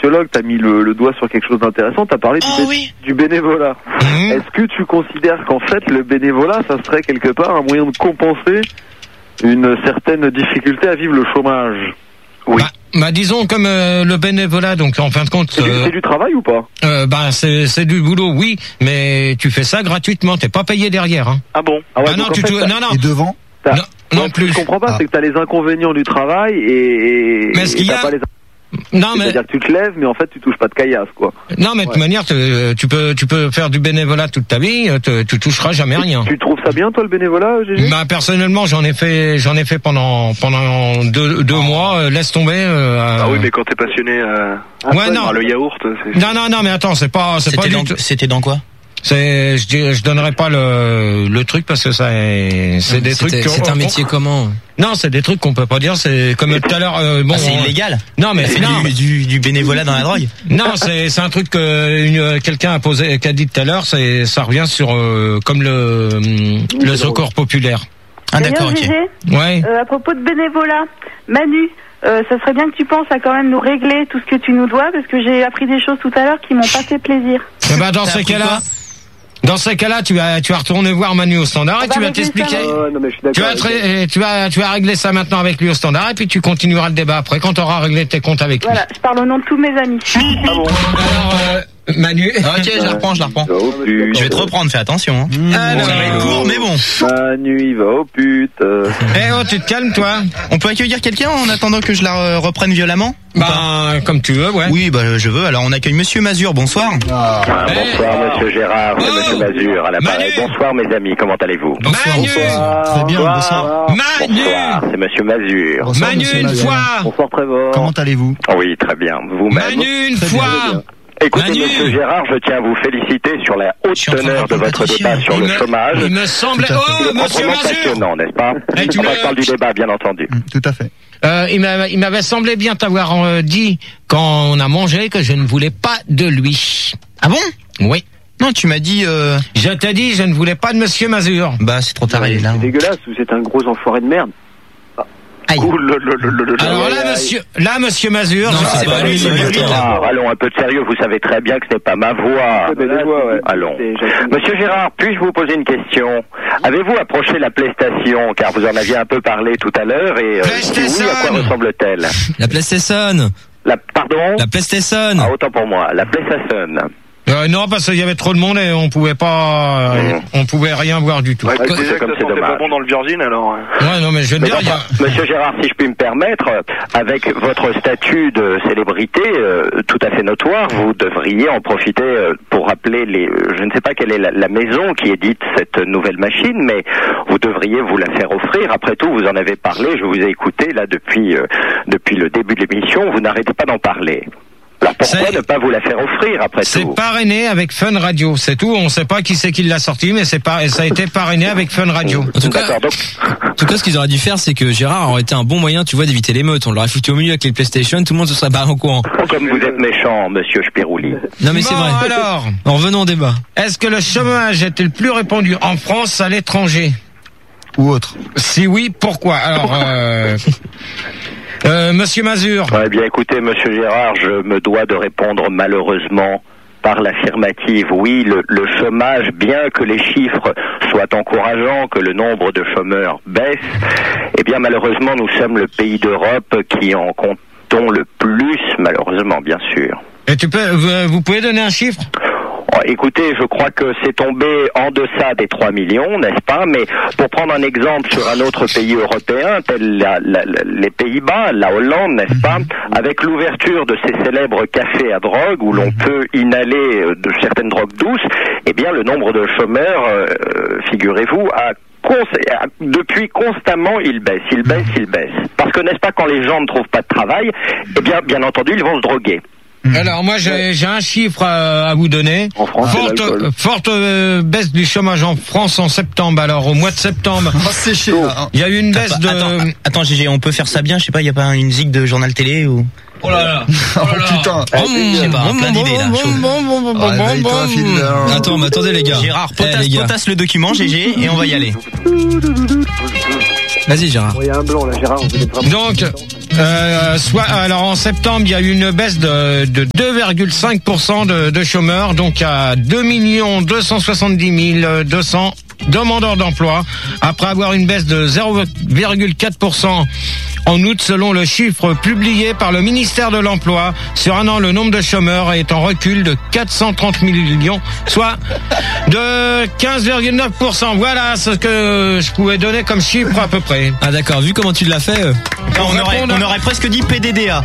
sociologue, t'as mis le doigt sur quelque chose d'intéressant, t'as parlé du bénévolat. Est-ce que tu considères qu'en fait, le bénévolat, ça serait quelque part un moyen de compenser une certaine difficulté à vivre le chômage? Oui. Bah disons comme le bénévolat, donc en fin de compte c'est du travail ou pas? C'est du boulot, oui, mais tu fais ça gratuitement, t'es pas payé derrière, hein. Ah bon? Ah ouais, non, non. Et devant? Non plus. Je comprends pas, c'est que t'as les inconvénients du travail et mais ce qu'il y a... pas les... Non, mais c'est-à-dire que tu te lèves, mais en fait tu touches pas de caillasse, quoi. Non, mais de toute manière, tu peux faire du bénévolat toute ta vie, tu toucheras jamais rien. Tu trouves ça bien, toi, le bénévolat, Gégé? Bah personnellement, j'en ai fait pendant 2 mois. Laisse tomber. Ah oui, mais quand t'es passionné par le yaourt, c'est... Non, mais attends, c'est pas du tout. C'était dans quoi? Je donnerai pas le truc parce que c'est des trucs. C'est un métier comment? Non, c'est des trucs qu'on peut pas dire. C'est comme tout à l'heure. C'est illégal. Non, mais c'est du bénévolat dans la drogue. Non, c'est un truc que quelqu'un a dit tout à l'heure. Ça revient sur comme le secours populaire. Ah d'accord, ok. Ouais. À propos de bénévolat, Manu. Ça serait bien que tu penses à quand même nous régler tout ce que tu nous dois, parce que j'ai appris des choses tout à l'heure qui m'ont pas fait plaisir. Eh ben dans ces cas-là, tu vas retourner voir Manu au standard et tu vas t'expliquer. Tu vas régler ça maintenant avec lui au standard et puis tu continueras le débat après quand tu auras réglé tes comptes avec lui. Voilà, je parle au nom de tous mes amis. Ah bon. Alors Manu. Ok, je la reprends. Je vais te reprendre, fais attention. Hein. Ça va être court, mais bon. Manu, il va au pute. Tu te calmes, toi. On peut accueillir quelqu'un en attendant que je la reprenne violemment? Comme tu veux, ouais. Oui, je veux. Alors, on accueille Monsieur Mazur. Bonsoir. Bonsoir, Monsieur Gérard, Monsieur Mazur à l'appareil. Bonsoir, mes amis. Comment allez-vous? Bonsoir. Très bien, bonsoir. Manu. Bonsoir, c'est Monsieur Mazur. Bonsoir, Manu, Monsieur une Mazur. fois. Bonsoir, Trevor. Comment allez-vous? Oui, très bien. Vous-même? Manu, une fois. Écoutez, Manu. Monsieur Gérard, je tiens à vous féliciter sur la haute teneur de votre débat sur le chômage. Il me semble... Monsieur Mazur. Passionnant, n'est-ce pas? On parle du débat, bien entendu. Tout à fait. Il m'avait semblé bien t'avoir dit, quand on a mangé, que je ne voulais pas de lui. Ah bon? Oui. Non, tu m'as dit... Je t'ai dit, je ne voulais pas de Monsieur Mazur. Bah, c'est trop tard, il est là. C'est dégueulasse, vous êtes un gros enfoiré de merde. Aïe. Alors là, monsieur Mazur, non, c'est pas lui, allons, un peu de sérieux, vous savez très bien que ce n'est pas ma voix. Allons. Monsieur Gérard, puis-je vous poser une question? Avez-vous approché la PlayStation, car vous en aviez un peu parlé tout à l'heure, et si oui, à quoi ressemble-t-elle? La PlayStation. Pardon? La PlayStation. Ah, autant pour moi, la PlayStation. Non, parce qu'il y avait trop de monde et on pouvait rien voir du tout. Ouais, tu disais que ça sentait pas bon dans le Virgin, alors. Ouais, non, mais je veux dire, Monsieur Gérard, si je puis me permettre, avec votre statut de célébrité tout à fait notoire, vous devriez en profiter pour rappeler je ne sais pas quelle est la maison qui édite cette nouvelle machine, mais vous devriez vous la faire offrir. Après tout, vous en avez parlé, je vous ai écouté là depuis le début de l'émission, vous n'arrêtez pas d'en parler. Alors pourquoi ne pas vous la faire offrir après tout? C'est parrainé avec Fun Radio, c'est tout. On ne sait pas qui c'est qui l'a sorti, mais ça a été parrainé avec Fun Radio. En tout cas, ce qu'ils auraient dû faire, c'est que Gérard aurait été un bon moyen, tu vois, d'éviter l'émeute. On l'aurait foutu au milieu avec les PlayStation, tout le monde se serait barré au courant. Comme vous êtes méchant, Monsieur Spirouli. Non mais c'est vrai. Alors, revenons au débat. Est-ce que le chômage est le plus répandu en France, à l'étranger? Ou autre? Si oui, pourquoi? Alors, Monsieur Mazur. Eh bien, écoutez, Monsieur Gérard, je me dois de répondre malheureusement par l'affirmative. Oui, le chômage, bien que les chiffres soient encourageants, que le nombre de chômeurs baisse, eh bien, malheureusement, nous sommes le pays d'Europe qui en comptons le plus, malheureusement, bien sûr. Et vous pouvez donner un chiffre? Écoutez, je crois que c'est tombé en deçà des 3 millions, n'est-ce pas? Mais pour prendre un exemple sur un autre pays européen, tel les Pays-Bas, la Hollande, n'est-ce pas? Avec l'ouverture de ces célèbres cafés à drogue où l'on peut inhaler de certaines drogues douces, eh bien le nombre de chômeurs, figurez-vous, depuis constamment, il baisse. Parce que, n'est-ce pas, quand les gens ne trouvent pas de travail, eh bien entendu, ils vont se droguer. Alors moi j'ai un chiffre à vous donner. En France, forte baisse du chômage en France en septembre. Alors au mois de septembre, c'est chaud. Il y a eu une baisse de... Attends Gégé, on peut faire ça bien? Je sais pas, il y a pas une zig de journal télé ou... Oh là là. Putain. Je sais pas, plein d'idées là. Attends, mais attendez les gars. Gérard, potasse le document Gégé et on va y aller. Vas-y Gérard. Il y a un blanc là, Gérard. Donc, Alors en septembre, il y a eu une baisse de 2,5% de chômeurs, donc à 2 270 200 demandeurs d'emploi, après avoir une baisse de 0,4% en août, selon le chiffre publié par le ministère de l'Emploi. Sur un an, le nombre de chômeurs est en recul de 430 millions, soit de 15,9%. Voilà ce que je pouvais donner comme chiffre à peu près. Ah d'accord, vu comment tu l'as fait, on aurait presque dit PDDA.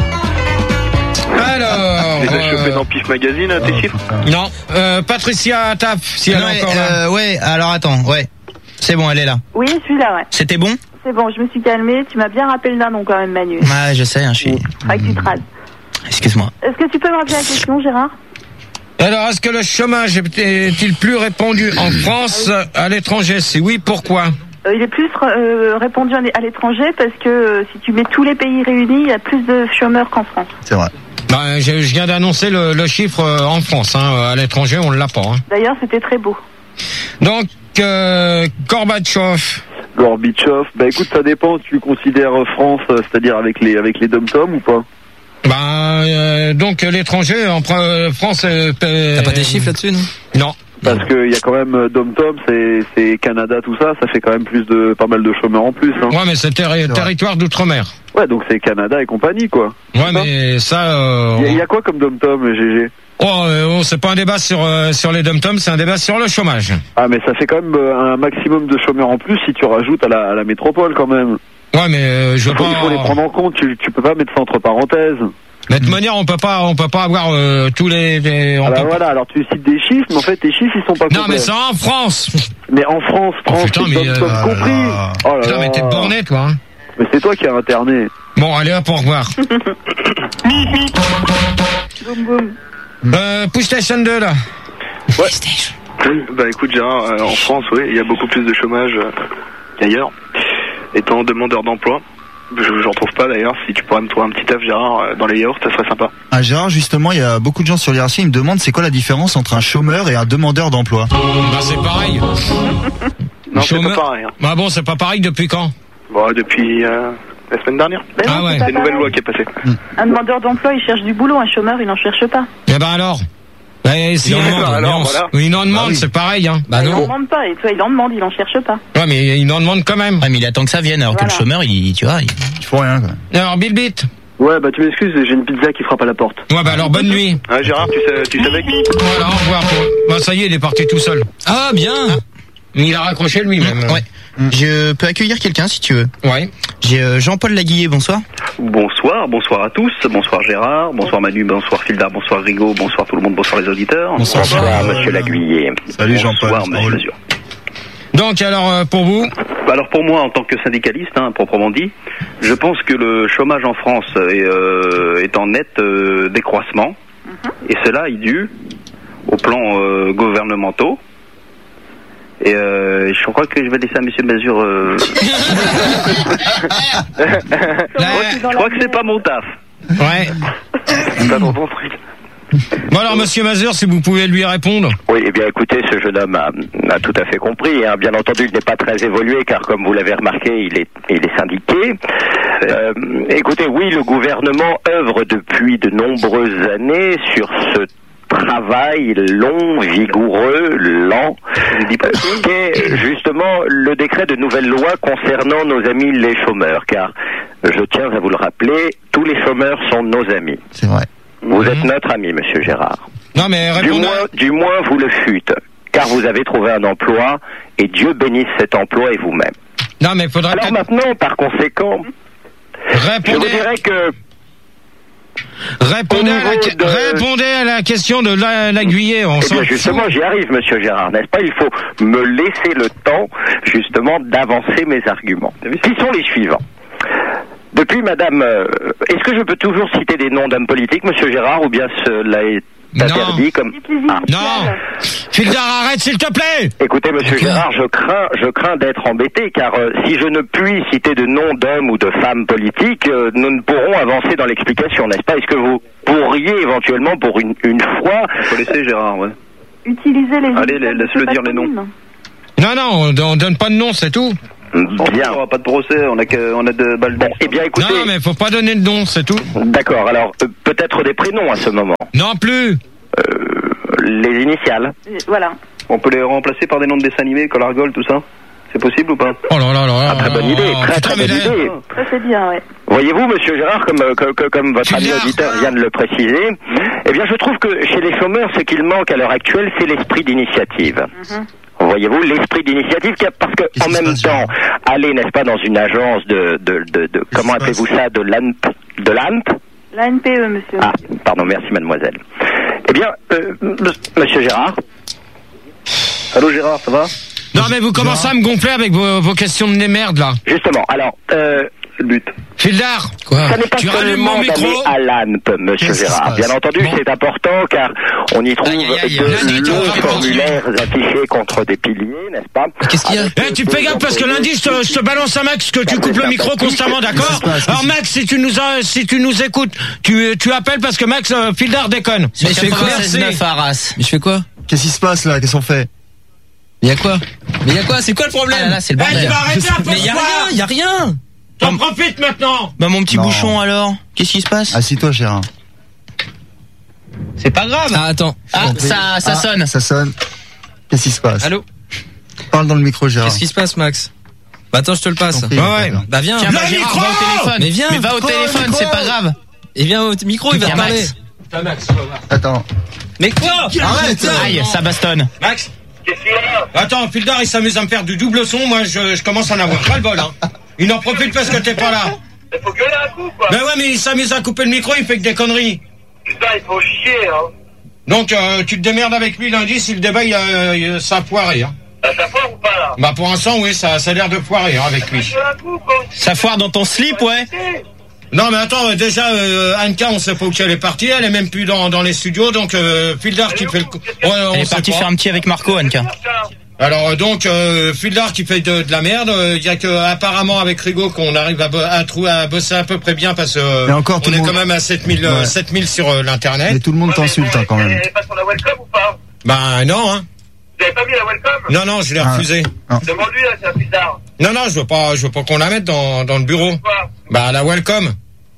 Alors, les as chopés dans Pif Magazine, tes chiffres? Non, Patricia Taf, si elle est encore là. Ouais, alors attends, ouais. C'est bon, elle est là. Oui, je suis là, ouais. C'était bon? C'est bon, je me suis calmée. Tu m'as bien rappelé le nom quand même, Manu. Ouais, je sais, je suis... Faudrait que tu te rases. Excuse-moi. Est-ce que tu peux me rappeler la question, Gérard? Alors, est-ce que le chômage est-il plus répandu en France à l'étranger? Si oui, pourquoi? Il est plus répandu à l'étranger parce que si tu mets tous les pays réunis, il y a plus de chômeurs qu'en France. C'est vrai. Ben, je viens d'annoncer le chiffre en France. À l'étranger, on ne l'a pas. D'ailleurs, c'était très beau. Donc, Gorbatchev. Bah écoute, ça dépend. Tu considères France, c'est-à-dire avec les dom-toms ou pas? Donc l'étranger en France. T'as pas des chiffres là-dessus, non? Non. Parce qu'il y a quand même dom-tom, c'est Canada, tout ça, ça fait quand même pas mal de chômeurs en plus. Ouais, mais c'est territoire d'outre-mer. Ouais, donc c'est Canada et compagnie, quoi. Ouais, mais ça. Il y a quoi comme dom-tom, GG? C'est pas un débat sur les dom-toms, c'est un débat sur le chômage. Ah, mais ça fait quand même un maximum de chômeurs en plus si tu rajoutes à la métropole quand même. Ouais, mais il faut les prendre en compte. Tu peux pas mettre ça entre parenthèses. De toute manière, on peut pas avoir tous les voilà, alors tu cites des chiffres, mais en fait tes chiffres ils sont pas complets. Non, mais c'est en France. Mais en France, putain, c'est compris. Oh là putain, mais t'es borné, toi. Mais c'est toi qui as interné. Bon, allez hop, au revoir. Boum boum. PlayStation 2 là. Ouais. Oui, bah écoute Gérard, en France, oui, il y a beaucoup plus de chômage qu'ailleurs. Étant demandeur d'emploi, j'en trouve pas d'ailleurs. Si tu pourrais me trouver un petit taf, Gérard, dans les yaourts, ça serait sympa. Ah Gérard, justement, il y a beaucoup de gens sur l'IRC, ils me demandent c'est quoi la différence entre un chômeur et un demandeur d'emploi? Bah c'est pareil. Non, c'est pas pareil. Bah bon, c'est pas pareil depuis quand? Bon, depuis la semaine dernière. Ah ouais. C'est une nouvelle loi qui est passée. Un demandeur d'emploi, il cherche du boulot, un chômeur, il n'en cherche pas. Eh ben alors. Si il en demande, c'est pareil, hein. Bah non. Il en demande pas, et toi, il en demande, il en cherche pas. Ouais, mais il en demande quand même. Ouais, mais il attend que ça vienne, alors que le chômeur, il faut rien, quoi. Alors, Bill Beat. Ouais, bah tu m'excuses, j'ai une pizza qui frappe à la porte. Ouais, bah alors bonne nuit. Ah, Gérard, tu savais qui? Voilà, au revoir. Bah ça y est, il est parti tout seul. Ah, bien. Il a raccroché lui-même. Ouais. Je peux accueillir quelqu'un si tu veux. Ouais. J'ai Jean-Paul Laguillet, bonsoir. Bonsoir à tous, bonsoir Gérard, bonsoir Manu, bonsoir Filda, bonsoir Rigaud, bonsoir tout le monde, bonsoir les auditeurs. Bonsoir Monsieur Laguillet. Salut Jean-Paul. Bonsoir Monsieur Mazur. Donc alors pour vous? Alors pour moi en tant que syndicaliste, proprement dit, je pense que le chômage en France est en net décroissement, et cela est dû aux plans gouvernementaux. Et je crois que je vais laisser à Monsieur Mazur. Je crois que c'est pas mon taf. Ouais. C'est pas mon truc. Bon alors Monsieur Mazur, si vous pouvez lui répondre. Oui, eh bien écoutez, ce jeune homme a tout à fait compris. Bien entendu, il n'est pas très évolué car comme vous l'avez remarqué, il est syndiqué. Écoutez, oui, le gouvernement œuvre depuis de nombreuses années sur ce travail long, vigoureux, lent, qu'est justement le décret de nouvelle loi concernant nos amis les chômeurs, car je tiens à vous le rappeler, tous les chômeurs sont nos amis. C'est vrai. Vous êtes notre ami, Monsieur Gérard. Non mais du moins vous le fûtes, car vous avez trouvé un emploi, et Dieu bénisse cet emploi et vous-même. Non mais faudrait. Alors maintenant, par conséquent, je vous dirais que Répondez à la question de Laguillet. Justement, j'y arrive, Monsieur Gérard, n'est-ce pas? Il faut me laisser le temps, justement, d'avancer mes arguments. Qui sont les suivants? Depuis, madame, est-ce que je peux toujours citer des noms d'hommes politiques, Monsieur Gérard, ou bien cela est interdit comme... Non. Fildar, arrête, s'il te plaît. Écoutez, Monsieur Gérard, je crains d'être embêté, car si je ne puis citer de noms d'hommes ou de femmes politiques, nous ne pourrons avancer dans l'explication, n'est-ce pas? Est-ce que vous pourriez éventuellement, pour une fois... Il faut laisser Gérard, ouais. Utiliser les... Allez, laisse-le dire les noms. Non, on donne pas de nom, c'est tout. Bien. On n'aura pas de procès, on a de balles. Bon, eh bien, écoutez. Non, mais faut pas donner de nom, c'est tout. D'accord, alors, peut-être des prénoms à ce moment. Non plus. Les initiales. Voilà. On peut les remplacer par des noms de dessins animés, Collargol, tout ça. C'est possible ou pas? Oh là là là. Très bonne idée, très bonne idée. Ça c'est bien, ouais. Voyez-vous, monsieur Gérard, comme votre ami auditeur vient de le préciser, eh bien, je trouve que chez les chômeurs, ce qu'il manque à l'heure actuelle, c'est l'esprit d'initiative. Voyez-vous, l'esprit d'initiative, parce que en même temps, aller, n'est-ce pas, dans une agence de comment appelez-vous ça, de l'ANP? L'ANPE, monsieur. Ah, pardon, merci, mademoiselle. Eh bien, monsieur Gérard. Allô, Gérard, ça va? Non, mais vous commencez à me gonfler avec vos questions de merde, là. Justement, alors, le but. Fildar, ça n'est pas seulement d'aller à l'ANP, monsieur Gérard. Bien entendu, c'est important car on y trouve de longs formulaires affichés contre des piliers, n'est-ce pas? Qu'est-ce qu'il y a? Tu fais gaffe parce que lundi, je te balance à Max que tu coupes le micro constamment, d'accord? Alors Max, si tu nous écoutes, tu appelles parce que Max, Fildar déconne. Mais je fais quoi? 16-9 à Arras. Mais je fais quoi? Qu'est-ce qui se passe là? Qu'est-ce qu'on fait? Mais y'a quoi? C'est quoi le problème? Là, c'est le bordel. Tu vas arrêter un peu. Mais y'a rien. T'en profites maintenant. Bah mon petit bouchon alors, qu'est-ce qui se passe? Assis-toi, Gérard. C'est pas grave. Ah attends. Ça sonne. Ça sonne. Qu'est-ce qui se passe? Allô? Parle dans le micro, Gérard. Qu'est-ce qui se passe, Max? Bah attends, je te le passe. Ouais. Bah viens. Tiens, Gérard, va au téléphone. Mais viens. Mais va au téléphone, c'est pas grave. Et viens au micro, il va te parler. Max. Attends. Mais quoi? Arrête. Aïe, ça bastonne. Max. Attends, Fildar, il s'amuse à me faire du double son. Moi, je commence à en avoir pas le bol, hein. Il en profite parce que t'es pas là. Il faut gueuler un coup, quoi. Ben ouais, mais il s'amuse à couper le micro, il fait que des conneries. Putain, il faut chier, hein. Donc, tu te démerdes avec lui lundi si le débat, ça a foiré, hein. Ça foire ou pas, là? Bah, pour l'instant, oui, ça a l'air de foirer, hein, avec lui. Ça foire dans ton slip, ouais. Non, mais attends, déjà, Anka, on sait pas où elle est partie, elle est même plus dans les studios, donc, Fildar qui fait le... Elle est partie faire un petit avec Marco, Anka. Alors donc Fildar qui fait de la merde, il y a que apparemment avec Rigaud qu'on arrive à bosser à peu près bien parce que on est quand même à 7000 sur l'internet. Mais tout le monde t'insulte quand même. Elle est pas sur la welcome ou pas? Bah non hein. Vous avez pas mis la welcome? Non, je l'ai refusé. Demande-lui là, c'est un Fildar. Non, je veux pas qu'on la mette dans le bureau. Pourquoi? Bah la welcome.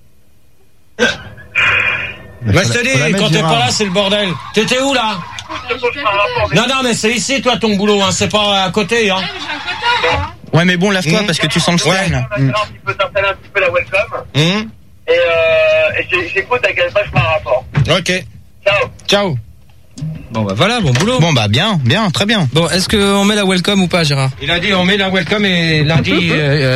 Moi je te dis, quand t'es pas là, c'est le bordel. T'étais où là? Non, mais c'est ici, toi, ton boulot, hein. C'est pas à côté, hein. Ouais, mais bon, lave-toi parce que tu sens le style. Maintenant, tu peux t'installer un petit peu la welcome. Et j'écoute avec vachement un rapport. Ok. Ciao. Bon, bah voilà, bon boulot. Bon, bah bien, très bien. Bon, est-ce qu'on met la welcome ou pas, Gérard? Il a dit, on met la welcome et lundi,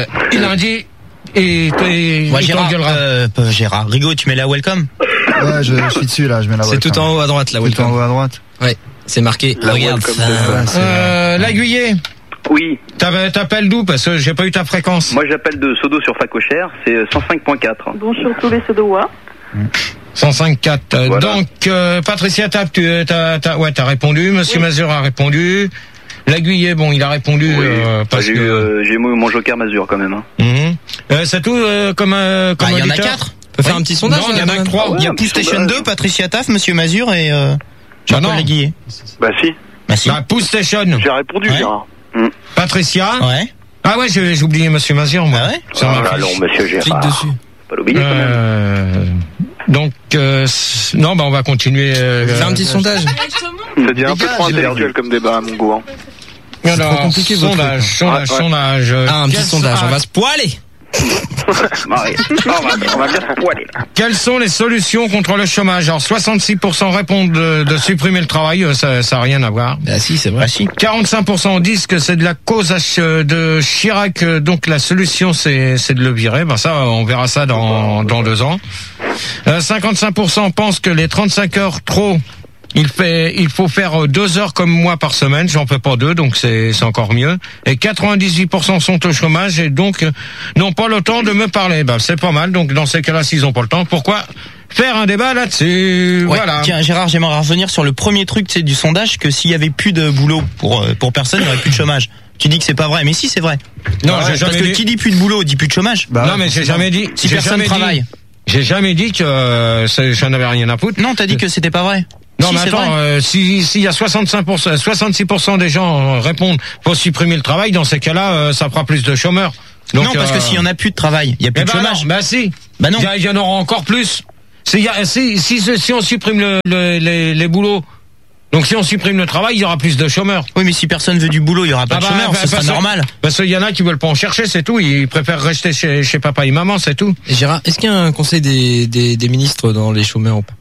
Gérard, Rigaud, tu mets la welcome? Ouais, je suis dessus là, je mets la welcome. C'est tout en haut à droite, la welcome. Tout en haut à droite. Ouais, c'est marqué. Regarde ça. L'Aiguillé. Oui. T'appelles d'où? Parce que j'ai pas eu ta fréquence. Moi, j'appelle de Sodo sur Facochère, c'est 105.4. Bonjour tous les Sodois. 105.4. Voilà. Donc, Patricia Tap, t'as répondu. Monsieur Mazur a répondu. L'Aiguillé, bon, il a répondu. Oui. Parce j'ai eu mon joker Mazur quand même. Hein. C'est tout comme il y en a 4. On peut faire un petit sondage. Non, il y en a que 3. Il y a PlayStation 2, Patricia Taf, Monsieur Mazur et Jean-Paul Laguillet. Bah si. Bah, PlayStation. J'ai répondu, Gérard. Patricia. Ouais. Ah ouais, j'ai oublié Monsieur Mazur, moi. Ah ouais? Sur ma fiche. Allons, monsieur Gérard. Clique dessus. Pas l'oublier quand même. Donc, non, bah on va continuer. Faire un petit sondage. Ça devient un peu trop intellectuel comme débat à mon goût. Hein. Alors, trop compliqué, votre sondage. Un petit sondage, on va se poiler. On va bien se poiler là. Quelles sont les solutions contre le chômage? Alors 66% répondent de supprimer le travail, ça a rien à voir. Ah si, c'est vrai. 45% disent que c'est de la cause de Chirac, donc la solution c'est de le virer. Ben ça, on verra ça dans 2 ans. 55% pensent que les 35 heures trop, il faut faire 2 heures comme moi par semaine, j'en fais pas 2, donc c'est encore mieux. Et 98% sont au chômage et donc n'ont pas le temps de me parler. Ben, c'est pas mal, donc dans ces cas-là, s'ils ont pas le temps, pourquoi faire un débat là-dessus? Ouais. Voilà. Tiens, Gérard, j'aimerais revenir sur le premier truc, tu sais, du sondage, que s'il y avait plus de boulot pour personne, il n'y aurait plus de chômage. Tu dis que c'est pas vrai, mais si, c'est vrai. Non, j'ai jamais parce que qui dit plus de boulot, dit plus de chômage. Non, mais j'ai jamais dit. Si personne travaille. J'ai jamais dit que j'en avais rien à foutre. Non, t'as dit que c'était pas vrai. Non, mais attends, s'il y a 66% des gens répondent pour supprimer le travail, dans ces cas-là, ça fera plus de chômeurs. Donc, non, parce que s'il y en a plus de travail, il y a plus de chômage. Bah si. Bah non. Il y en aura encore plus. Si on supprime les boulots, donc si on supprime le travail, il y aura plus de chômeurs. Oui, mais si personne veut du boulot, il y aura pas de chômeurs, ce sera normal. Parce qu'il y en a qui veulent pas en chercher, c'est tout. Ils préfèrent rester chez papa et maman, c'est tout. Et Gérard, est-ce qu'il y a un conseil des ministres dans les chômeurs ou pas?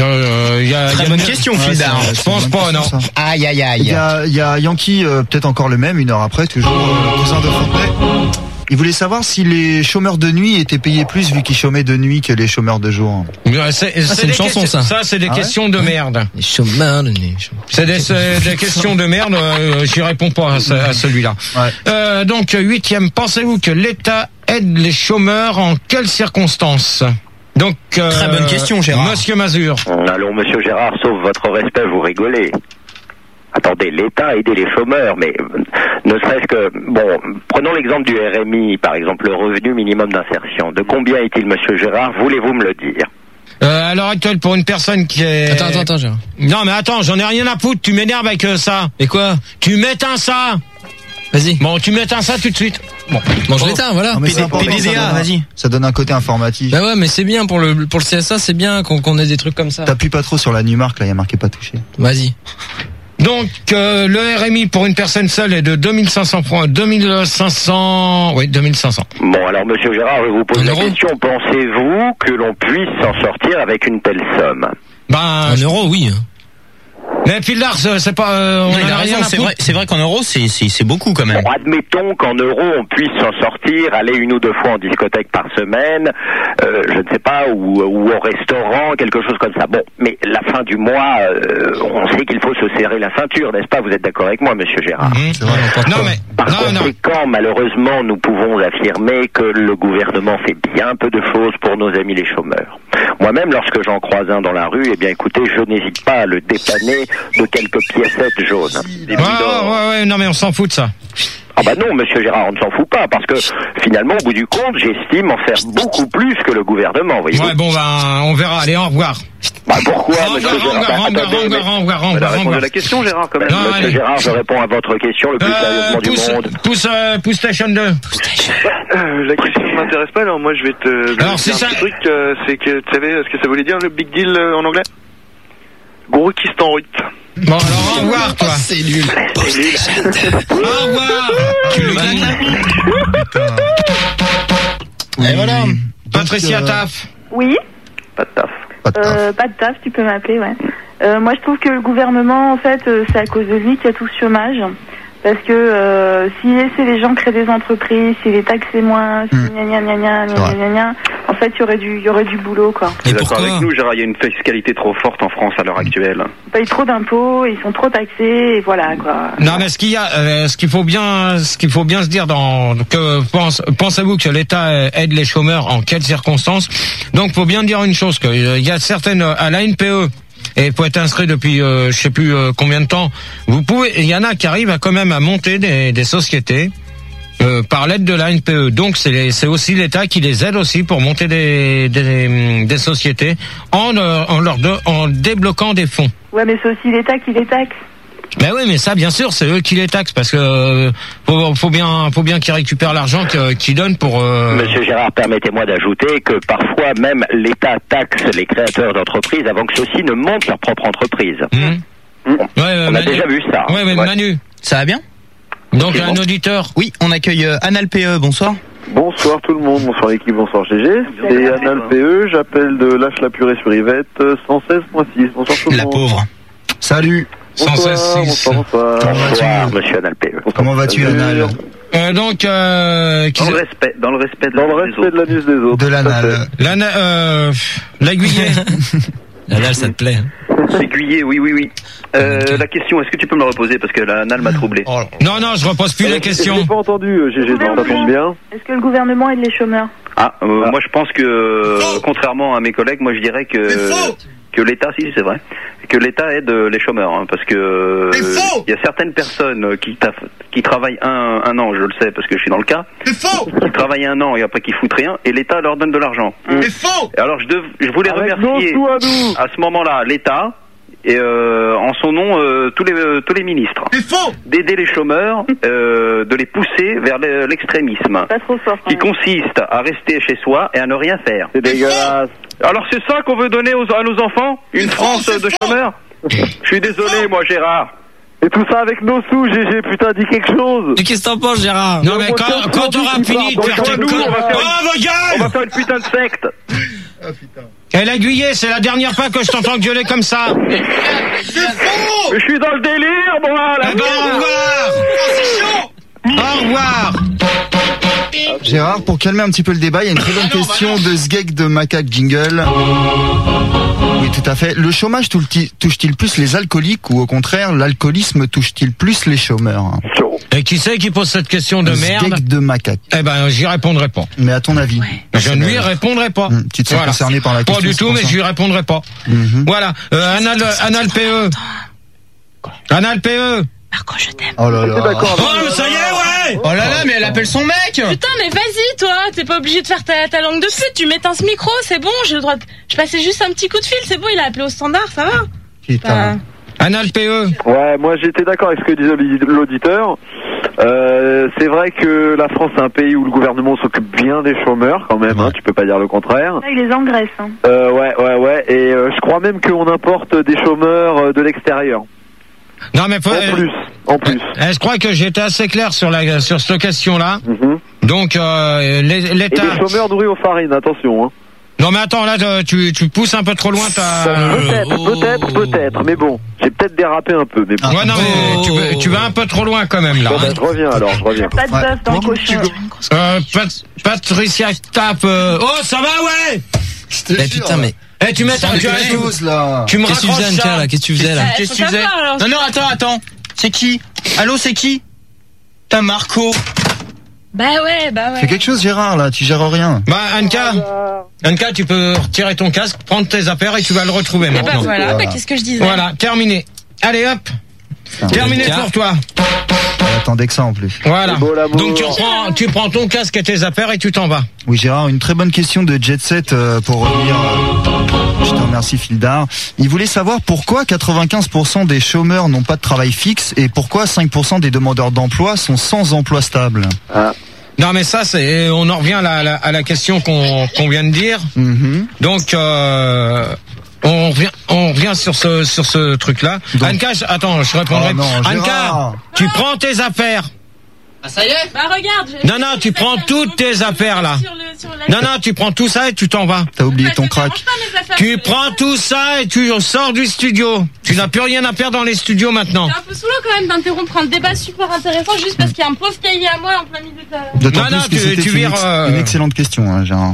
Très bonne question, Fildar. Je pense pas, non. Aïe, aïe, aïe. Il y a Yankee, peut-être encore le même, une heure après, toujours cousin de Fontenay. Il voulait savoir si les chômeurs de nuit étaient payés plus vu qu'ils chômaient de nuit que les chômeurs de jour. C'est une chanson, ça. Ça, c'est des questions de merde. Les chômeurs de nuit. C'est des questions de merde. J'y réponds pas à celui-là. Ouais. Donc, 8e, pensez-vous que l'État aide les chômeurs en quelles circonstances? Donc, très bonne question, Gérard. Monsieur Mazur. Allons, Monsieur Gérard, sauf votre respect, vous rigolez. Attendez, l'État a aidé les chômeurs, mais ne serait-ce que... Bon, prenons l'exemple du RMI, par exemple, le revenu minimum d'insertion. De combien est-il, Monsieur Gérard? Voulez-vous me le dire? À l'heure actuelle, pour une personne qui est... Attends, Gérard. Non, mais attends, j'en ai rien à foutre, tu m'énerves avec ça. Et quoi? Tu m'éteins ça. Vas-y. Bon, tu m'éteins ça tout de suite. Bon, je l'éteins, voilà. PDDA, vas-y. Ça donne un côté informatif. Bah ouais, mais c'est bien pour le CSA, c'est bien qu'on ait des trucs comme ça. T'appuies pas trop sur la Numark, là, il y a marqué pas touché. Vas-y. Donc, le RMI pour une personne seule est de 2500 francs, 2500. Bon, alors, Monsieur Gérard, je vous pose la question. Pensez-vous que l'on puisse s'en sortir avec une telle somme? En euros, oui. Mais Fildar, c'est pas... non, il a raison, c'est vrai qu'en euros, c'est beaucoup quand même. Bon, admettons qu'en euros, on puisse s'en sortir, aller 1 ou 2 fois en discothèque par semaine, je ne sais pas, ou au restaurant, quelque chose comme ça. Bon, mais la fin du mois, on sait qu'il faut se serrer la ceinture, n'est-ce pas? Vous êtes d'accord avec moi, Monsieur Gérard? C'est vrai, Par conséquent, malheureusement, nous pouvons affirmer que le gouvernement fait bien peu de choses pour nos amis les chômeurs. Moi-même, lorsque j'en croise un dans la rue, eh bien, écoutez, je n'hésite pas à le dépanner de quelques piécettes jaunes. Ouais, non mais on s'en fout de ça. Ah bah non, Monsieur Gérard, on ne s'en fout pas, parce que finalement, au bout du compte, j'estime en faire beaucoup plus que le gouvernement, voyez-vous. Ouais, bon, on verra, allez, au revoir. Bah pourquoi, Monsieur Gérard? On va répondre à la question, Gérard, quand même. Non, Monsieur Gérard, je réponds à votre question le plus sérieusement du monde. Pousse Station 2. La question ne m'intéresse pas, alors moi je vais te... Alors c'est ça... Un truc, c'est que, tu savais ce que ça voulait dire, le big deal en anglais? Gouroukistan Ruth. Bon, alors au revoir, toi. C'est nul. Au revoir. Tu le gagnes. Et voilà. Patricia Taf. Oui. Pas de taf. Pas de taf, tu peux m'appeler, ouais. Moi, je trouve que le gouvernement, en fait, c'est à cause de lui qu'il y a tout ce chômage. Parce que s'il laissait les gens créer des entreprises, s'il les taxait moins, en fait, il y aurait du boulot, quoi. Tu es d'accord avec nous, Gérard? Il y a une fiscalité trop forte en France à l'heure actuelle. Ils payent trop d'impôts, ils sont trop taxés, et voilà, quoi. Non, mais ce qu'il faut bien se dire pensez-vous que l'État aide les chômeurs en quelles circonstances? Donc, faut bien dire une chose, qu'il y a certaines, à la NPE, et il faut être inscrit depuis je sais plus combien de temps. Il y en a qui arrivent quand même à monter des sociétés par l'aide de la NPE. Donc c'est aussi l'État qui les aide aussi pour monter des sociétés en débloquant des fonds. Ouais, mais c'est aussi l'État qui les taxe. Ben oui, mais ça, bien sûr, c'est eux qui les taxent parce que faut bien qu'ils récupèrent l'argent qu'ils donnent pour. Monsieur Gérard, permettez-moi d'ajouter que parfois même l'État taxe les créateurs d'entreprises avant que ceux-ci ne montent leur propre entreprise. On a déjà vu ça. Ouais, mais Manu, ça va bien? Donc un auditeur. Oui, on accueille Analpe. Bonsoir. Bonsoir tout le monde, bonsoir l'équipe, bonsoir GG. C'est Analpe, j'appelle de Lâche la purée sur Yvette, 116.6. Bonsoir tout le monde. La pauvre. Salut. 116.6. Bonsoir, monsieur Analpe. Comment vas-tu, Anal? Donc, dans le respect de l'anus des autres. De l'anal. L'aiguillet. L'anal, ça te plaît? L'aiguillet, oui. La question, est-ce que tu peux me la reposer parce que l'anal m'a troublé. Non, je repose plus la question. J'ai pas entendu, GG, ça tombe bien. Est-ce que le gouvernement aide les chômeurs? Moi je pense que, contrairement à mes collègues, moi je dirais que l'État, si c'est vrai, que l'État aide les chômeurs, hein, parce que il y a certaines personnes qui travaillent un an, je le sais parce que je suis dans le cas, qui travaillent 1 an et après qui foutent rien, et l'État leur donne de l'argent. Et alors je voulais remercier à ce moment-là l'État en son nom tous les ministres. C'est faux. D'aider les chômeurs, de les pousser vers l'extrémisme. Pas trop fort. Qui consiste à rester chez soi et à ne rien faire. C'est dégueulasse. Alors c'est ça qu'on veut donner à nos enfants? Une France de chômeurs? Je suis désolé, moi, Gérard. Et tout ça avec nos sous, GG, putain, dis quelque chose. Mais qu'est-ce que t'en penses, Gérard? Non, mais quand t'auras fini de faire tes on va faire une putain de secte. Et l'aiguillé, c'est la dernière fois que je t'entends gueuler comme ça. C'est faux. Je suis dans le délire, moi, là. Eh ben, au revoir. Au revoir. Gérard, pour calmer un petit peu le débat, il y a une très bonne question de Sgeg de Macaque Jingle. Oui, tout à fait. Le chômage touche-t-il plus les alcooliques ou au contraire, l'alcoolisme touche-t-il plus les chômeurs? Et qui c'est qui pose cette question de merde? Sgeg de Macaque. Eh ben, j'y répondrai pas. Mais à ton avis? Je ne lui répondrai pas. Tu te sens concerné par la question? Pas du tout, mais je lui répondrai pas. Voilà. Anal PE. Anal PE. Marco, je t'aime. Oh là là. Oh, ça y est, ouais. Oh là là, mais elle appelle son mec. Putain, mais vas-y, toi. T'es pas obligé de faire ta langue de pute. Tu m'éteins ce micro, c'est bon. J'ai le droit de... Je passais juste un petit coup de fil, c'est bon. Il a appelé au standard, ça va. Putain. Anal PE. Ouais, moi j'étais d'accord avec ce que disait l'auditeur. C'est vrai que la France c'est un pays où le gouvernement s'occupe bien des chômeurs quand même, hein, tu peux pas dire le contraire. Là, il les engraisse. Hein. Ouais. Et je crois même qu'on importe des chômeurs de l'extérieur. Non mais en plus. Je crois que j'étais assez clair sur cette question-là. Donc l'État. Et des chômeurs nourris aux farines, attention. Hein. Non mais attends, là tu pousses un peu trop loin Peut-être, mais bon, j'ai peut-être dérapé un peu. Mais bon. Ouais, non mais tu vas un peu trop loin quand même là. Bon, je reviens. Pas de bœuf dans le cochon. Patricia tape. Oh ça va ouais. Putain mais. Eh, tu m'attends, tu me raccroches ça là. Qu'est-ce que tu faisais là? Qu'est-ce que tu faisais? Non, attends. C'est qui? Allô, c'est qui? T'as Marco. Bah ouais. Fais quelque chose, Gérard, là, tu gères rien. Bah, Anka, tu peux retirer ton casque, prendre tes affaires et tu vas le retrouver maintenant. Bah voilà, qu'est-ce que je disais? Voilà, terminé. Allez hop. Terminé pour toi. J'attendais que ça en plus. Voilà. Donc tu prends ton casque et tes affaires et tu t'en vas. Oui, Gérard, une très bonne question de Jet Set pour revenir. Je te remercie, Fildar. Il voulait savoir pourquoi 95% des chômeurs n'ont pas de travail fixe et pourquoi 5% des demandeurs d'emploi sont sans emploi stable. Non mais ça on en revient à la question qu'on vient de dire. Donc on revient sur ce truc-là. Anka, attends, je répondrai. Anka, tu prends tes affaires. Ah ça y est. Bah regarde. Non, tu prends toutes tes affaires là. Non, tu prends tout ça et tu t'en vas. T'as oublié ton crack. Tu prends tout ça et tu sors du studio. Tu n'as plus rien à faire dans les studios maintenant. C'est un peu saoulant quand même d'interrompre un débat super intéressant juste parce qu'il y a un pauvre cahier à moi en plein milieu de... D'autant plus que c'était une excellente question, hein, Gérard.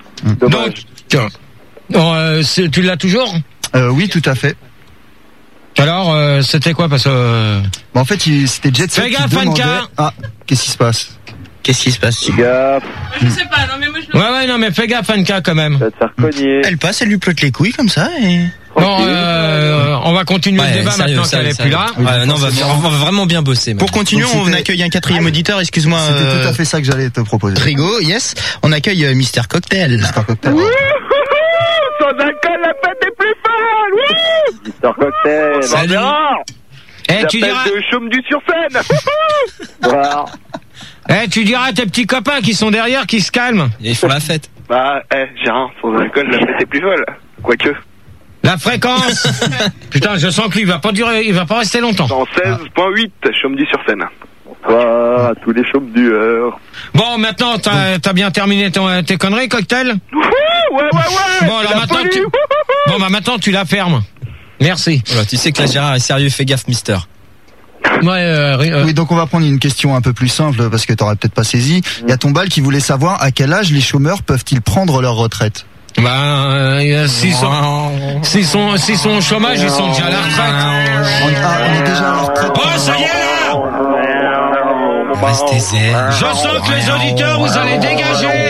Donc, tu l'as toujours? Oui, tout à fait. Alors, c'était quoi parce que... En fait, c'était Jet Set qui demandait... Ah, qu'est-ce qui se passe? Qu'est-ce qui se passe? Fais gaffe. Je sais pas, non mais moi je... Ouais, non mais fais gaffe Anka quand même. Ça va te faire cogner. Elle passe, elle lui plotte les couilles comme ça et... Bon, on va continuer le débat maintenant qu'elle est plus là. Non, on va vraiment bien bosser. Pour continuer, on accueille un quatrième auditeur, excuse-moi. C'était tout à fait ça que j'allais te proposer. Rigo, yes. On accueille Mister Cocktail. Mister Cocktail. Son alcool, la fête est plus folle. Oui. Mister Cocktail. Salut. Tu diras... de chaume du sur scène. Voilà. Tu diras à tes petits copains qui sont derrière qui se calment. Ils font la fête. Bah, Gérard, sans alcool, la fête est plus folle. Quoique. La fréquence. Putain, je sens que lui, il va pas rester longtemps. 116.8, Chaume-du sur scène. Ah, tous les chaumes du heure. Bon, maintenant, t'as bien terminé tes conneries, Cocktail? Ouais. Bon, alors maintenant, tu la fermes. Merci. Voilà, tu sais que là, Gérard est sérieux, fais gaffe, Mister. Oui, donc on va prendre une question un peu plus simple parce que t'aurais peut-être pas saisi. Il y a Tombal qui voulait savoir à quel âge les chômeurs peuvent-ils prendre leur retraite. S'ils sont au chômage, ils sont déjà à la retraite. On est déjà à la retraite. Oh, ça y est là. Restez zen. Je sens que les auditeurs, vous allez dégager.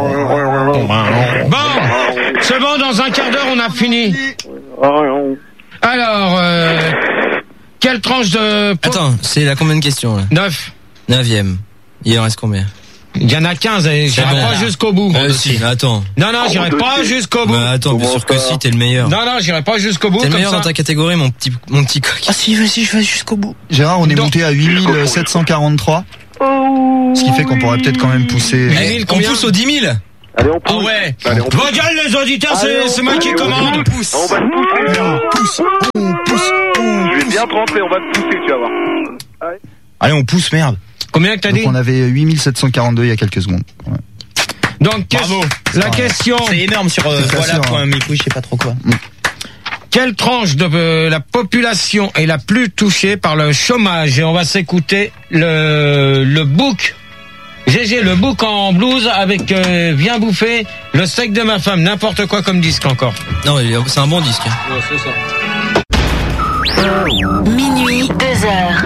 Bon, c'est bon, dans un quart d'heure, on a fini. Alors, quelle tranche de... Attends, c'est la combien de questions là? 9. 9e. Il en reste combien? Il y en a 15, et j'irai pas jusqu'au bout. Si, attends. Non, j'irai pas jusqu'au bout. Attends, bien sûr que si, t'es le meilleur. Non, j'irai pas jusqu'au bout. T'es le meilleur dans ta catégorie, mon petit coq. Ah si, vas-y, je vais jusqu'au bout. Gérard, on est monté à 8743. Ce qui fait qu'on pourrait peut-être quand même pousser. On pousse aux 10 000. Allez, on pousse. Ah ouais. Allez, on pousse. Vos gueules, les auditeurs, c'est moi qui commande. On va te pousser. On pousse. Je vais bien te rentrer, on va te pousser, tu vas voir. Allez, on pousse, merde. Combien que t'as dit? On avait 8742 il y a quelques secondes. Ouais. Donc, bravo. La question. C'est énorme sur voilà.mecouille, je sais pas trop quoi. Quelle tranche de la population est la plus touchée par le chômage? Et on va s'écouter le book. GG, le book en blues avec Viens bouffer le steak de ma femme. N'importe quoi comme disque encore. Non, c'est un bon disque. Ouais, c'est ça. Minuit, 2h.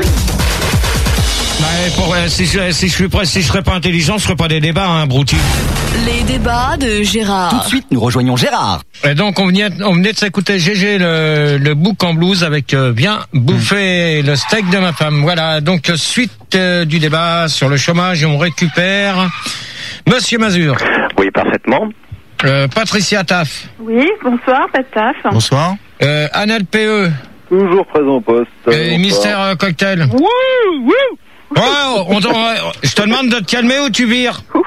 Si je serais pas intelligent, je ferais pas des débats, hein, Brouti. Les débats de Gérard. Tout de suite, nous rejoignons Gérard. Et donc, on venait de s'écouter GG, le book en blues avec Viens bouffer le steak de ma femme. Voilà, donc suite du débat sur le chômage, et on récupère Monsieur Mazur. Oui, parfaitement. Patricia Taff. Oui, bonsoir, Pat Taff. Bonsoir. Annelle PE. Toujours présent au poste. Et Mystère Cocktail. Wouh. Je te demande de te calmer ou tu vires. Ok,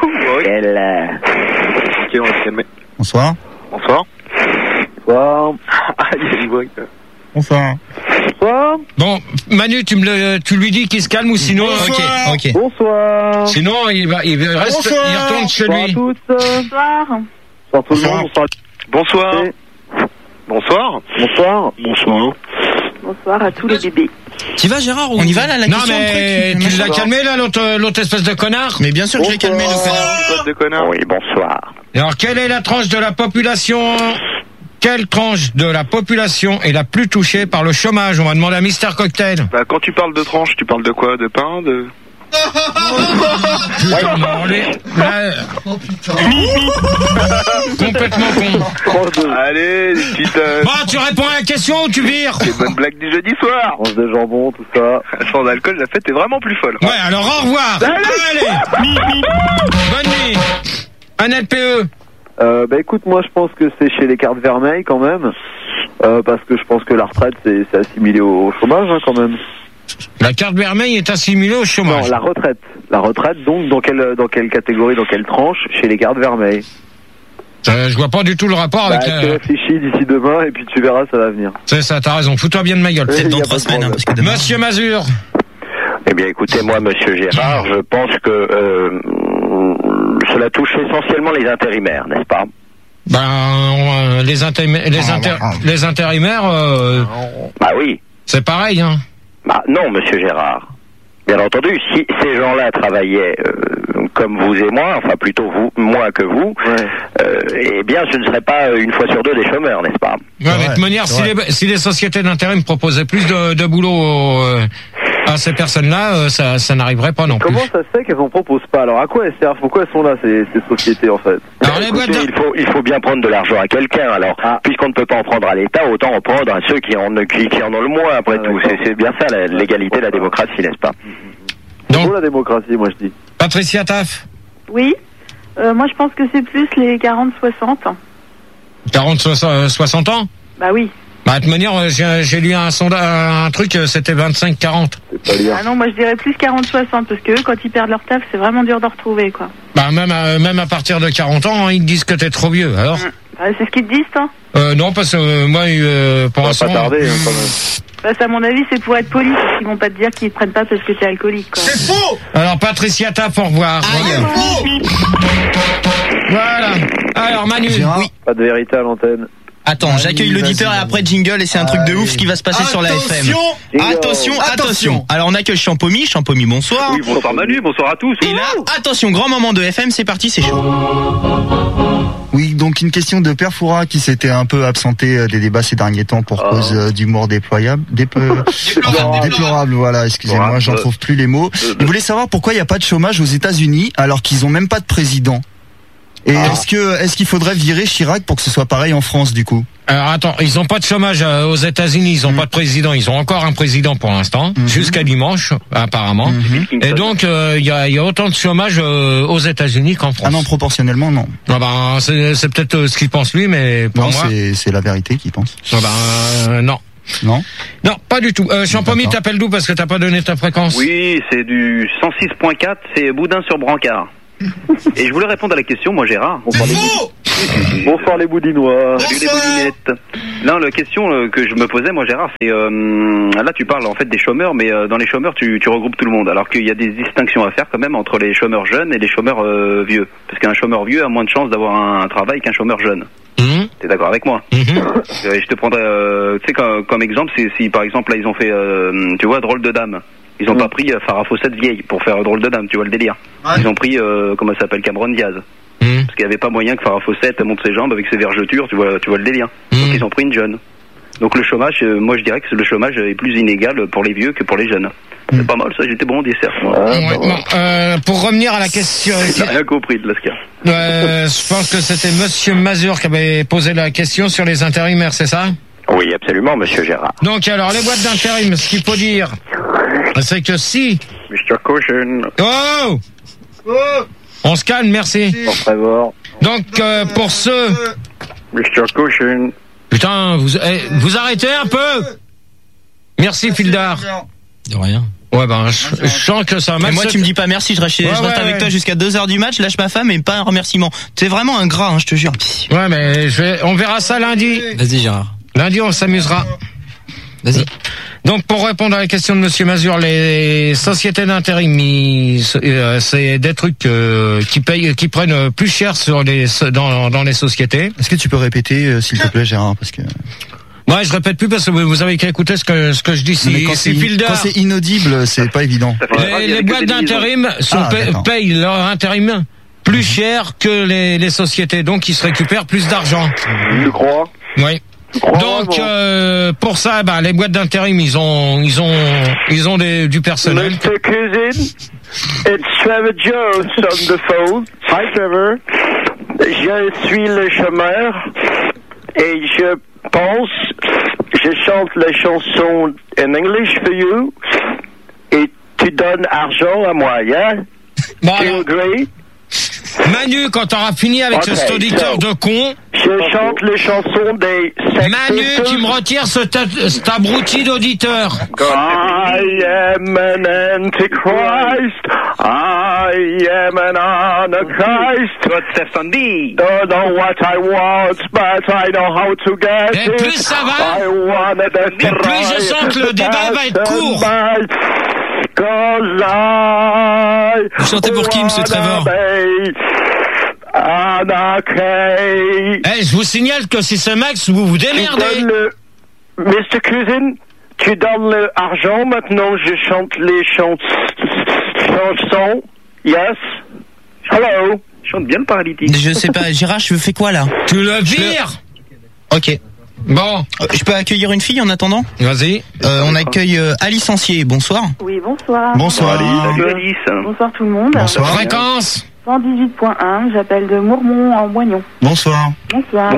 on va se calmer. Bonsoir. Bonsoir. Ah, il y a une voix. Bonsoir. Bon, Manu, tu lui dis qu'il se calme ou sinon. Ok. Bonsoir. Sinon, il retourne chez lui. Bonsoir à tous. Bonsoir. Bonsoir tout le monde. Bonsoir. Bonsoir. Bonsoir à tous les bébés. Tu vas, Gérard? On y va, là, la question? Non, mais tu l'as calmé, là, l'autre espèce de connard? Mais bien sûr que je l'ai calmé, le connard. Oui, bonsoir. Alors, quelle est la tranche de la population? Quelle tranche de la population est la plus touchée par le chômage? On va demander à Mystère Cocktail. Bah, quand tu parles de tranche, tu parles de quoi? De pain? Complètement con. Allez, les petites... Tu réponds à la question ou tu vires? Les bonnes blagues du jeudi soir. Tranche de jambon, tout ça. Sans alcool, la fête est vraiment plus folle. Ouais, alors au revoir. Allez. Bonne nuit. Annelle PE. Bah écoute, moi je pense que c'est chez les cartes vermeilles quand même. Parce que je pense que la retraite c'est assimilé au chômage hein, quand même. La carte vermeille est assimilée au chômage. Non, la retraite. La retraite, donc, dans quelle catégorie, dans quelle tranche? Chez les cartes vermeilles. Je vois pas du tout le rapport avec Tu réfléchis d'ici demain, et puis tu verras, ça va venir. C'est ça, t'as raison. Fous-toi bien de ma gueule. Peut-être dans 3 semaines, parce que demain... Monsieur Mazur. Eh bien, écoutez, moi, Monsieur Gérard, je pense que cela touche essentiellement les intérimaires, n'est-ce pas? Les intérimaires... Bah oui. C'est pareil, hein. Bah non, Monsieur Gérard. Bien entendu, si ces gens-là travaillaient comme vous et moi, enfin plutôt vous, moins que vous, eh bien ce ne serait pas une fois sur deux des chômeurs, n'est-ce pas? Ouais, de toute manière, si les sociétés d'intérim proposaient plus de boulot à ces personnes-là, ça n'arriverait pas non plus. Comment ça se fait qu'elles en proposent pas? Alors à quoi elles servent? Pourquoi elles sont là ces sociétés en fait? Alors, écoutez, il faut bien prendre de l'argent à quelqu'un. Alors puisqu'on ne peut pas en prendre à l'État, autant en prendre à ceux qui en ont le moins après tout. C'est bien ça l'égalité, la démocratie, n'est-ce pas? C'est beau la démocratie, moi je dis. Patricia Taff. Oui. Moi je pense que c'est plus les 40-60. 40-60 ans? Bah oui. Bah, de toute manière, j'ai lu un truc, c'était 25-40. Ah non, moi je dirais plus 40-60, parce que eux, quand ils perdent leur taf, c'est vraiment dur de retrouver, quoi. Bah, même à partir de 40 ans, hein, ils te disent que t'es trop vieux, alors. C'est ce qu'ils te disent, toi? Non, parce que moi, pour l'instant... Ça va pas tarder, quand même. À mon avis, c'est pour être poli, parce qu'ils vont pas te dire qu'ils te prennent pas parce que t'es alcoolique, quoi. C'est faux! Alors, Patricia Taff, au revoir. Voilà. Alors, Manu. Oui. Pas de vérité à l'antenne. Attends, j'accueille l'auditeur et après jingle et c'est un truc de ouf ce qui va se passer sur la FM. Attention. Alors on accueille Champomy, bonsoir. Oui, bonsoir Manu, bonsoir à tous. Et là, attention, grand moment de FM, c'est parti, c'est chaud. Oui, donc une question de Père Foura qui s'était un peu absenté des débats ces derniers temps pour cause d'humour déplorable, voilà, excusez-moi, j'en trouve plus les mots. Il voulait savoir pourquoi il n'y a pas de chômage aux États-Unis alors qu'ils ont même pas de président. Et est-ce qu'il faudrait virer Chirac pour que ce soit pareil en France du coup? Alors attends, ils ont pas de chômage aux États-Unis, ils ont pas de président, ils ont encore un président pour l'instant, jusqu'à dimanche apparemment. Et donc il y a autant de chômage aux États-Unis qu'en France. Ah non, proportionnellement non. Ah ben c'est peut-être ce qu'il pense lui, mais pour moi c'est la vérité qu'il pense. Ah ben non. Non, pas du tout. Champomy, t'appelles d'où parce que t'as pas donné ta fréquence? Oui, c'est du 106.4, c'est Boudin sur Brancard. Et je voulais répondre à la question, moi Gérard. Bonsoir les Boudinois. Salut les Boudinettes. Non, la question que je me posais, moi Gérard, c'est là tu parles en fait des chômeurs, mais dans les chômeurs tu regroupes tout le monde, alors qu'il y a des distinctions à faire quand même entre les chômeurs jeunes et les chômeurs vieux. Parce qu'un chômeur vieux a moins de chances d'avoir un travail qu'un chômeur jeune. T'es d'accord avec moi? Je te prendrais, tu sais, comme exemple, si par exemple là ils ont fait, tu vois, Drôle de Dame. Ils ont pas pris Farah Fawcett vieille pour faire Drôle de Dame, tu vois le délire. Ils ont pris, comment ça s'appelle, Cameron Diaz. Parce qu'il n'y avait pas moyen que Farah Fawcett monte ses jambes avec ses vergetures, tu vois le délire. Donc ils ont pris une jeune. Donc le chômage, moi je dirais que le chômage est plus inégal pour les vieux que pour les jeunes. C'est pas mal ça, j'étais bon au dessert. Pour revenir à la question... J'ai rien compris de Lascar. Je pense que c'était Monsieur Mazur qui avait posé la question sur les intérimaires, c'est ça? Oui, absolument, Monsieur Gérard. Donc alors, les boîtes d'intérim, ce qu'il faut dire, c'est que si... Mr. Caution. Oh, on se calme, merci. Donc, pour ceux... Mr. Caution. Putain, vous arrêtez un peu. Merci, Fildar. De rien. Ouais, je sens que ça m'a... Moi, tu me dis pas merci, je reste avec toi jusqu'à 2h du match, lâche ma femme et pas un remerciement. T'es vraiment un gras, je te jure. Ouais, mais on verra ça lundi. Vas-y, Gérard. Lundi, on s'amusera. Vas-y. Donc, pour répondre à la question de Monsieur Mazur, les sociétés d'intérim, c'est des trucs qui prennent plus cher dans les sociétés. Est-ce que tu peux répéter, s'il te plaît, Gérard, parce que... Ouais, je répète plus parce que vous avez qu'à écouter ce que je dis. Quand c'est inaudible, c'est pas évident. Les boîtes d'intérim payent leur intérim plus cher que les sociétés, donc ils se récupèrent plus d'argent. Tu crois? Oui. Donc pour ça, les boîtes d'intérim, ils ont du personnel. Mr. Cousin, it's Trevor Jones on the phone. Hi Trevor. Je suis le chômeur et je chante la chanson in English for you et tu donnes argent à moi, yeah? Bon, do you agree? Manu, quand t'auras fini avec cet auditeur de con... Je chante les chansons des... Manu, tu me retires cet abruti d'auditeur. I am an antichrist. I am an anarchist. Don't know what I want, but I know how to get it. Et plus ça va, et plus je sens que le débat va être court. Vous chantez pour qui, monsieur Trevor? Je vous signale que si c'est Max, vous vous démerdez. Mr. Cousin, tu donnes l'argent, maintenant je chante les chansons. Yes? Hello? Je chante bien le paralytique. Je sais pas, Gérard, je fais quoi là? Tu le vires? Ok. Bon. Je peux accueillir une fille en attendant? Vas-y. On accueille Alice Ancier, bonsoir. Oui, bonsoir. Bonsoir Alice. Salut Alice. Bonsoir tout le monde. Bonsoir. Fréquence 118.1, j'appelle de Mourmont en Moignon. Bonsoir. Bonsoir.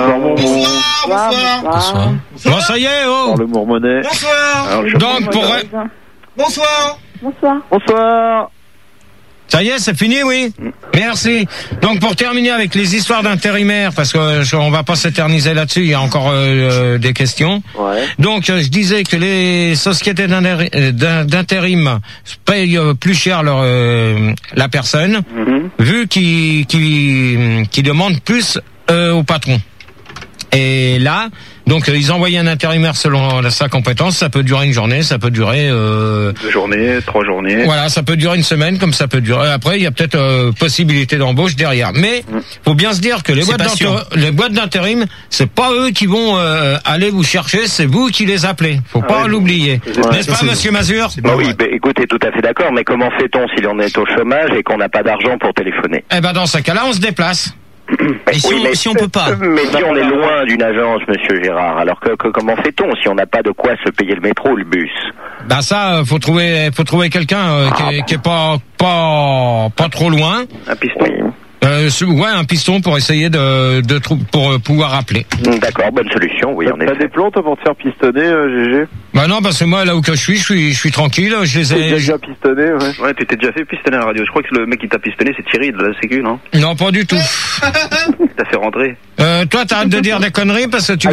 Bonsoir. Bon, ça y est, oh. Le Mourmonnet. Bonsoir. Donc, Bonsoir. Bonsoir. Ça y est, c'est fini, oui. Merci. Donc pour terminer avec les histoires d'intérimaires, parce que on va pas s'éterniser là-dessus, il y a encore des questions. Ouais. Donc je disais que les sociétés d'intérim payent plus cher la personne, vu qu'ils demandent plus au patron. Et là, donc ils envoyaient un intérimaire selon sa compétence. Ça peut durer une journée, ça peut durer 2 journées, 3 journées. Voilà, ça peut durer une semaine, comme ça peut durer. Après, il y a peut-être possibilité d'embauche derrière. Mais faut bien se dire que les boîtes d'intérim, c'est pas eux qui vont aller vous chercher, c'est vous qui les appelez. Faut pas l'oublier, n'est-ce pas, Monsieur Mazur? Oui, écoutez, tout à fait d'accord. Mais comment fait-on si l'on est au chômage et qu'on n'a pas d'argent pour téléphoner? Eh ben, dans ce cas-là, on se déplace. Et si on peut pas. Mais si on est loin d'une agence, Monsieur Gérard, alors que comment fait-on si on n'a pas de quoi se payer le métro ou le bus? Ben ça, faut trouver quelqu'un qui est pas trop loin. Un piston. Ouais, un piston pour essayer pour pouvoir appeler. D'accord, bonne solution, oui, en effet. T'as des plans toi pour te faire pistonner, GG? Bah non, parce que moi, là où que je suis tranquille, je les ai... déjà pistonné, ouais. Ouais, tu t'es déjà fait pistonner à la radio. Je crois que le mec qui t'a pistonné, c'est Thierry de la Sécu, non? Non, pas du tout. T'as fait rentrer. Toi, t'arrêtes de dire des conneries parce que tu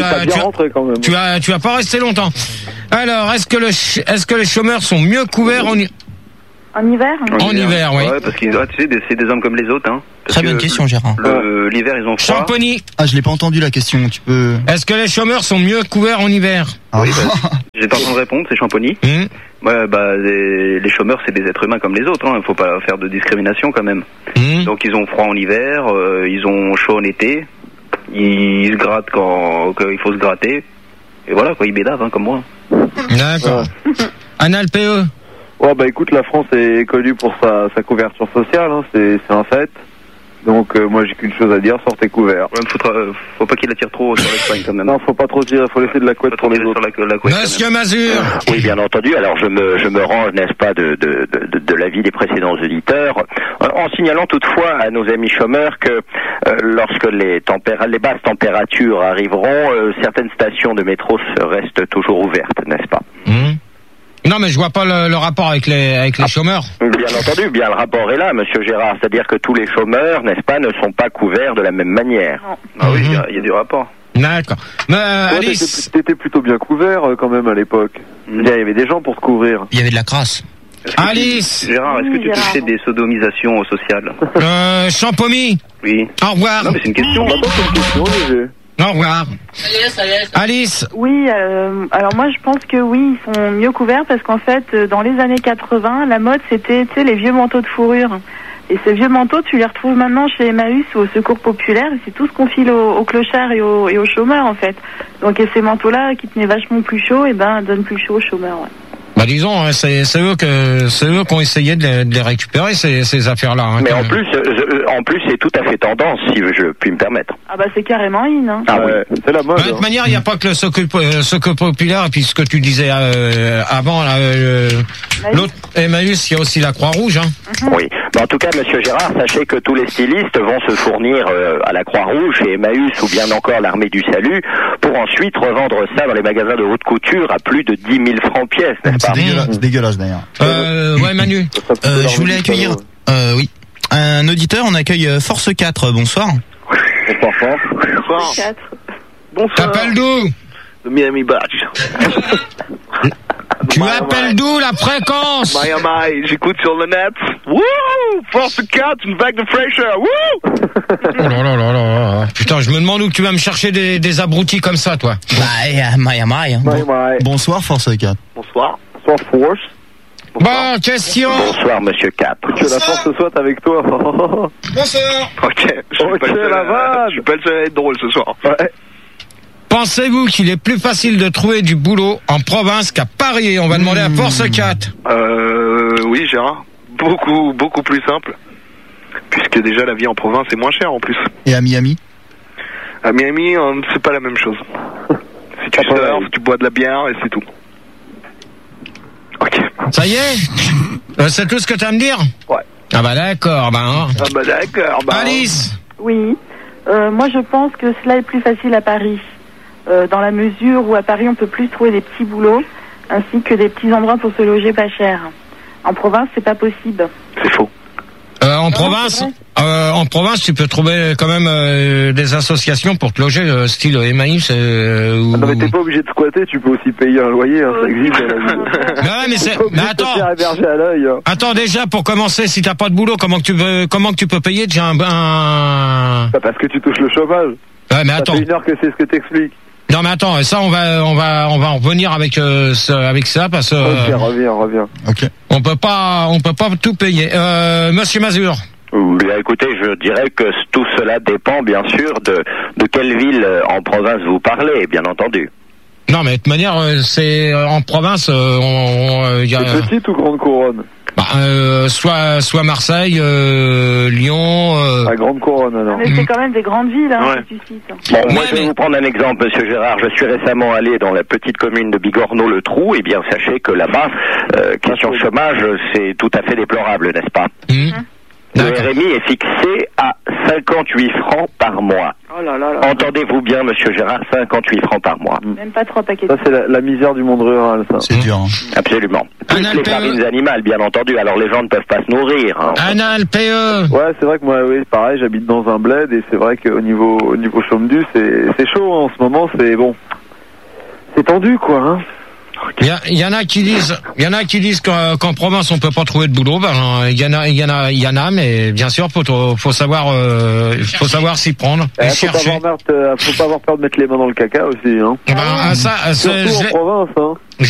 vas pas rester longtemps. Alors, est-ce que les chômeurs sont mieux couverts en hiver? En hiver, oui. Ouais, parce que tu sais, c'est des hommes comme les autres, hein. Très bonne question, Gérard. L'hiver, ils ont froid. Champagny. Ah, je l'ai pas entendu la question, tu peux... Est-ce que les chômeurs sont mieux couverts en hiver? Oui, j'étais en train de répondre, c'est Champagny. Ouais, bah, les chômeurs, c'est des êtres humains comme les autres, hein. Il faut pas faire de discrimination quand même. Donc, ils ont froid en hiver, ils ont chaud en été, ils se grattent quand il faut se gratter. Et voilà, quoi, ils bédavent, hein, comme moi. D'accord. Anal PE. Ouais, bah écoute, la France est connue pour sa couverture sociale, hein, c'est un fait. Donc moi j'ai qu'une chose à dire, sortez couverts. Ouais, faut pas qu'il attire trop sur l'Espagne quand même. Non, faut pas trop tirer, faut laisser de la couette pour les autres. Monsieur Mazur. Oui, bien entendu. Alors je me range, n'est-ce pas, de l'avis des précédents auditeurs, en signalant toutefois à nos amis chômeurs que lorsque les basses températures arriveront, certaines stations de métro restent toujours ouvertes, n'est-ce pas? Non, mais je vois pas le rapport avec les chômeurs. Bien entendu, bien le rapport est là, monsieur Gérard. C'est-à-dire que tous les chômeurs, n'est-ce pas, ne sont pas couverts de la même manière. Ah oui, il y a du rapport. D'accord. Mais Alice, t'étais plutôt bien couvert quand même à l'époque. Il y avait des gens pour te couvrir. Il y avait de la crasse. Alice. Gérard, est-ce que tu touchais des sodomisations sociales? Champomy. Oui. Au revoir. Non, mais c'est une question. C'est une question, GG. Au revoir. Ça y est. Alice. Oui, alors moi je pense que oui, ils sont mieux couverts parce qu'en fait, dans les années 80, la mode c'était, tu sais, les vieux manteaux de fourrure. Et ces vieux manteaux, tu les retrouves maintenant chez Emmaüs ou au Secours Populaire. C'est tout ce qu'on file aux clochards et aux chômeurs en fait. Donc et ces manteaux-là qui tenaient vachement plus chaud, et donnent plus chaud aux chômeurs. Ouais. Bah disons, hein, c'est eux qui ont essayé de les récupérer ces affaires-là. Hein, mais en plus c'est tout à fait tendance, si je puis me permettre. Ah bah c'est carrément in. Hein. Ah oui, c'est la mode. De toute manière, il n'y a pas que le Secours Populaire et puis ce que tu disais avant, l'autre Emmaüs, il y a aussi la Croix-Rouge. Hein. Oui. Mais en tout cas, monsieur Gérard, sachez que tous les stylistes vont se fournir à la Croix-Rouge, chez Emmaüs ou bien encore l'Armée du Salut, pour ensuite revendre ça dans les magasins de haute couture à plus de 10 000 francs pièce, n'est-ce pas? C'est dégueulasse d'ailleurs. Ouais, Manu. Je voulais accueillir, oui, un auditeur. On accueille Force 4. Bonsoir. Bonsoir. Bonsoir. Bonsoir. T'appelles d'où? De Miami Beach. Tu appelles d'où la fréquence? Miami, j'écoute sur le net. Wouh! Force 4, une vague de fraîcheur. Wouh! Oh là là là là. Putain, je me demande où tu vas me chercher des abrutis comme ça, toi. Miami. Bonsoir, Force 4. Bonsoir. Bonsoir, Force. Bonne question. Bonsoir, monsieur 4. Que la force soit avec toi. Bonsoir. Ok, la vanne. Je suis pas le seul à être drôle ce soir. Ouais. Pensez-vous qu'il est plus facile de trouver du boulot en province qu'à Paris? On va demander à Force 4. Oui, Gérard. Beaucoup plus simple. Puisque déjà la vie en province est moins chère en plus. Et à Miami? À Miami, c'est pas la même chose. Si tu surfes, tu bois de la bière et c'est tout. Ok. Ça y est? C'est tout ce que tu as à me dire? Ouais. Ah bah d'accord, d'accord. Alice? Oui. Moi je pense que cela est plus facile à Paris. Dans la mesure où à Paris on peut plus trouver des petits boulots ainsi que des petits endroits pour se loger pas cher. En province c'est pas possible. C'est faux. En province, tu peux trouver quand même des associations pour te loger, style Emmaüs. Non mais t'es pas obligé de squatter, tu peux aussi payer un loyer, hein, ça existe dans la vie. Mais attends. À l'œil, hein. Attends, déjà pour commencer, si t'as pas de boulot, comment que tu peux payer déjà un Parce que tu touches le chômage. Ouais, mais attends. Ça fait 1 heure que c'est ce que t'expliques. Non mais attends, ça on va en revenir avec ça parce que. Ok, reviens. Ok. On peut pas tout payer. Monsieur Mazur. Bien, écoutez, je dirais que tout cela dépend bien sûr de quelle ville en province vous parlez, bien entendu. Non, mais de toute manière, c'est en province, y a. C'est petite ou grande couronne? Soit Marseille, Lyon. La grande couronne alors. Mais c'est quand même des grandes villes, hein, que tu cites. Bon, moi je vais vous prendre un exemple, monsieur Gérard. Je suis récemment allé dans la petite commune de Bigorneau-le-Trou. Et bien, sachez que là-bas, question chômage, c'est tout à fait déplorable, n'est-ce pas? Le RMI est fixé à 58 francs par mois. Oh là là là. Entendez-vous bien, monsieur Gérard, 58 francs par mois. Même pas 3 paquets. Ça, c'est la misère du monde rural, ça. C'est dur. Hein. Absolument. Plus les farines animales, bien entendu. Alors les gens ne peuvent pas se nourrir. Hein. Un LPE. Ouais, c'est vrai que moi, oui, pareil, j'habite dans un bled et c'est vrai qu'au niveau chôme-du, c'est chaud, hein. En ce moment, c'est bon. C'est tendu, quoi, hein. Il y en a qui disent qu'en province on peut pas trouver de boulot. Ben il y en a, mais bien sûr faut savoir s'y prendre et chercher. Faut pas avoir peur de mettre les mains dans le caca aussi, hein. Ben, surtout en province, hein.